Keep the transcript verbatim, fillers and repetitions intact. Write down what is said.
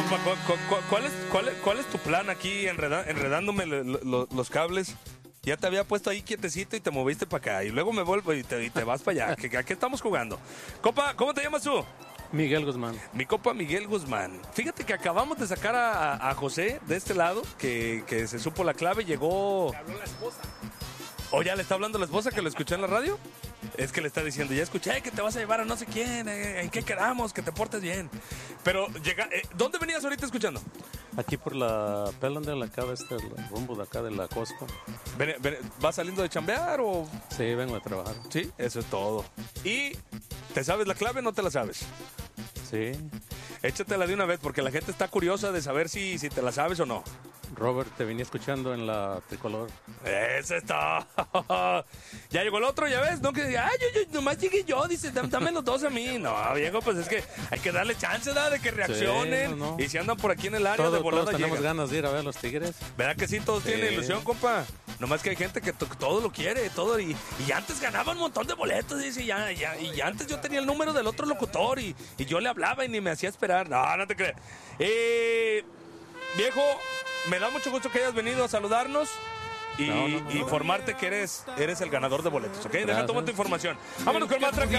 Compa, cu- cu- cu- ¿cuál es, cuál, es, ¿cuál es tu plan aquí enreda- enredándome lo- lo- los cables? Ya te había puesto ahí quietecito y te moviste para acá. Y luego me vuelvo y te, y te vas para allá. ¿Qué, ¿A qué estamos jugando? Compa, ¿cómo te llamas tú? Miguel Guzmán. Mi compa Miguel Guzmán. Fíjate que acabamos de sacar a, a José de este lado, que, que se supo la clave, llegó... Me habló la esposa. ¿O ya le está hablando la esposa que lo escuché en la radio? Es que le está diciendo, ya escuché que te vas a llevar a no sé quién, eh, en qué queramos, que te portes bien. Pero, llega, eh, ¿dónde venías ahorita escuchando? Aquí por la Pellandale, acá de este el rumbo de acá de la Costco. Ven- ven- ¿Vas saliendo de chambear o...? Sí, vengo a trabajar. Sí, eso es todo. ¿Y te sabes la clave o no te la sabes? Sí. Échatela de una vez porque la gente está curiosa de saber si, si te la sabes o no. Robert, te venía escuchando en la Tricolor. Eso está. Ya llegó el otro, ya ves, no que diga, ay, yo, yo, nomás llegué yo, dice, dame, dame los dos a mí. No, viejo, pues es que hay que darle chance, ¿verdad? De que reaccionen. Sí, no, no. Y si andan por aquí en el área Todo- de volada todos tenemos llegan. ganas de ir a ver a los Tigres. ¿Verdad que sí? Todos tienen Sí. ilusión, compa. Nomás que hay gente que to- todo lo quiere, todo. Y, y antes ganaba un montón de boletos, dice, ya, ya. Y antes yo tenía el número del otro locutor y, y yo le hablaba y ni me hacía esperar. No, no te creas. Eh, viejo, me da mucho gusto que hayas venido a saludarnos y No, no, no. y informarte que eres, eres el ganador de boletos, ¿ok? Deja, Gracias. toma tu información. Vámonos con más tranca.